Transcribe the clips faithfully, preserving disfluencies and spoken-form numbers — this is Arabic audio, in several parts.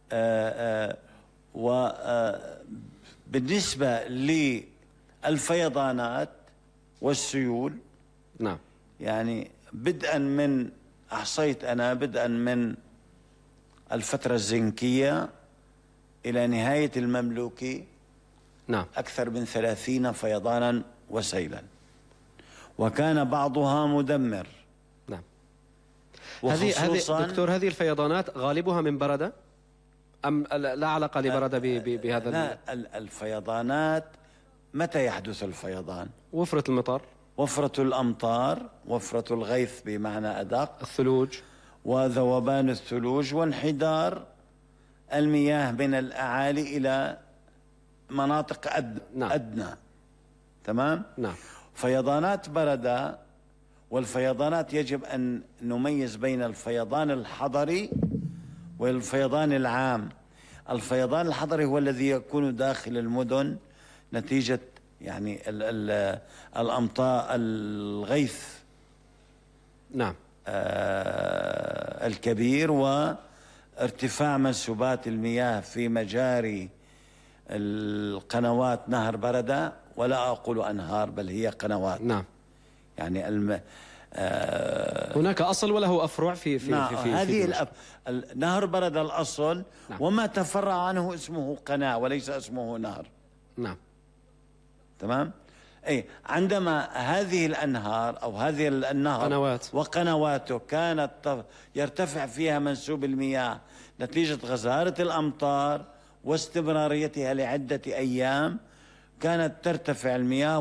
وبالنسبة للفيضانات والسيول، نعم، يعني بدءا من أحصيت أنا بدءا من الفترة الزنكية إلى نهاية المملوكي، نعم، أكثر من ثلاثين فيضانا وسيلا، وكان بعضها مدمر. نعم. هذه هذه دكتور، هذه الفيضانات غالبها من بردة أم لا علاقة لبردة بهذا؟ لا، الفيضانات متى يحدث الفيضان؟ وفرة المطر، وفرة الأمطار، وفرة الغيث بمعنى أدق، الثلوج وذوبان الثلوج وانحدار المياه من الأعالي إلى مناطق أد... نعم. أدنى. تمام؟ نعم. فيضانات بردة، والفيضانات يجب أن نميز بين الفيضان الحضري والفيضان العام. الفيضان الحضري هو الذي يكون داخل المدن نتيجة يعني ال ال الأمطار، الغيث، نعم، آه الكبير، وارتفاع منسوبات المياه في مجاري القنوات نهر بردة، ولا أقول أنهار بل هي قنوات. نعم. يعني الم... آه هناك أصل وله أفرع في في نعم. في, في, هذه في الأف... نهر بردة الأصل. نعم. وما تفرع عنه اسمه قناة وليس اسمه نهر. نعم. تمام. أي عندما هذه الأنهار أو هذه النهر قنوات وقنواته كانت يرتفع فيها منسوب المياه نتيجة غزارة الأمطار واستمراريتها لعدة أيام، كانت ترتفع المياه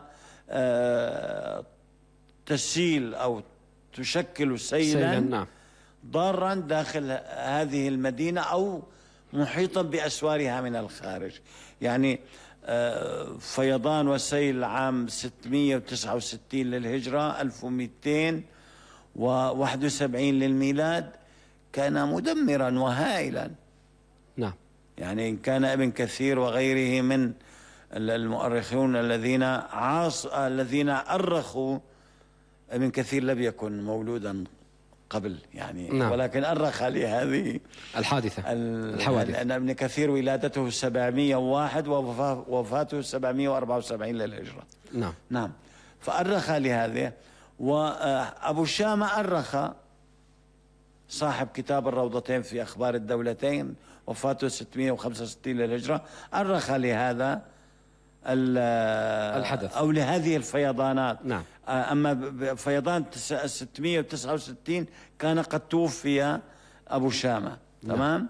وتسيل أو تشكل سيلا نعم. ضارا داخل هذه المدينة أو محيطا بأسوارها من الخارج. يعني فيضان وسيل عام ستمئة وتسعة وستين للهجرة ألف ومئتين وواحد وسبعين للميلاد كان مدمرا وهائلا. نعم. يعني إن كان ابن كثير وغيره من المؤرخون الذين عاص الذين أرخوا، ابن كثير لم يكن مولودا قبل يعني. نعم. ولكن أرخ لهذه الحادثة الحوادث، لأن ابن كثير ولادته سبعمئة وواحد ووفاته سبعمئة وأربعة وسبعين للهجرة. نعم. نعم. فأرخ لهذه. وأبو شامة أرخ، صاحب كتاب الروضتين في أخبار الدولتين، وفاته ستمئة وخمسة وستين للهجرة، أرخ لهذا الحدث أو لهذه الفيضانات. نعم. أما فيضان ستمئة وتسعة وستين كان قد توفي أبو شامة. نعم. تمام.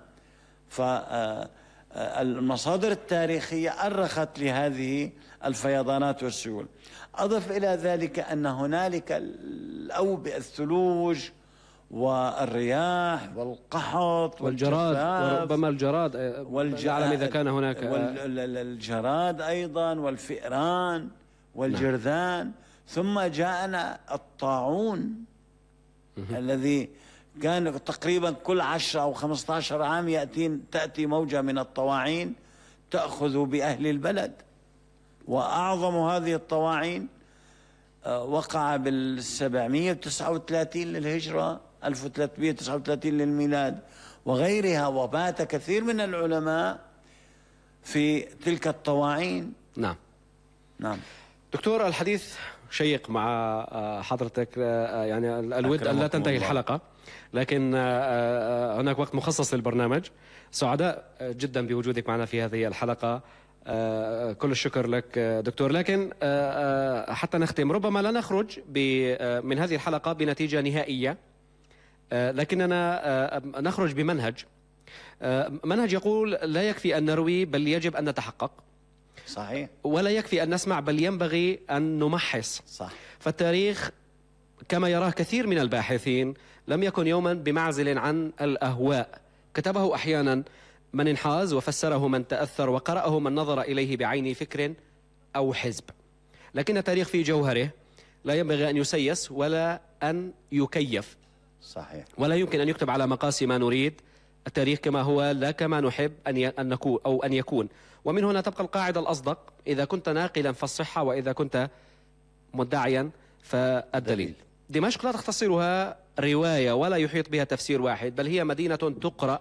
فالمصادر التاريخية أرخت لهذه الفيضانات والسيول. أضف إلى ذلك أن هنالك الأوبئة، الثلوج والرياح والقحط والجراد، وربما الجراد والج... لا أعلم إذا كان هناك والجراد أيضا والفئران والجرذان. نعم. ثم جاءنا الطاعون الذي كان تقريبا كل عشرة أو خمسة عشر عام يأتي تأتي موجة من الطواعين تأخذ بأهل البلد. وأعظم هذه الطواعين وقع بالسبعمئة وتسعة وثلاثين للهجرة ألف وثلاثمئة وتسعة وثلاثين للميلاد وغيرها. وبات كثير من العلماء في تلك الطواعين. نعم. نعم. دكتور، الحديث شيق مع حضرتك، يعني الود أن لا تنتهي الحلقة، لكن هناك وقت مخصص للبرنامج. سعداء جدا بوجودك معنا في هذه الحلقة، كل الشكر لك دكتور. لكن حتى نختم، ربما لا نخرج من هذه الحلقة بنتيجة نهائية، لكننا نخرج بمنهج منهج يقول لا يكفي أن نروي بل يجب أن نتحقق. صحيح. ولا يكفي أن نسمع بل ينبغي أن نمحص. صح. فالتاريخ كما يراه كثير من الباحثين لم يكن يوما بمعزل عن الأهواء، كتبه أحيانا من انحاز وفسره من تأثر وقرأه من نظر إليه بعين فكر أو حزب. لكن التاريخ في جوهره لا ينبغي أن يسيس ولا أن يكيف. صحيح. ولا يمكن أن يكتب على مقاس ما نريد. التاريخ كما هو لا كما نحب أن نكون أو أن يكون. ومن هنا تبقى القاعدة الأصدق: إذا كنت ناقلا فالصحة، وإذا كنت مدعيا فالدليل. دمشق لا تختصرها رواية ولا يحيط بها تفسير واحد، بل هي مدينة تقرأ